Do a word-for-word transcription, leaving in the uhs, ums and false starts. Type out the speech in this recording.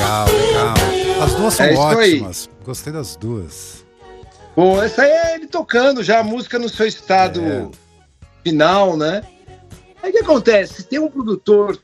Legal, legal. As duas são É ótimas. Gostei das duas. Bom, essa aí é ele tocando já a música no seu estado É. final, né? Aí o que acontece? Tem um produtor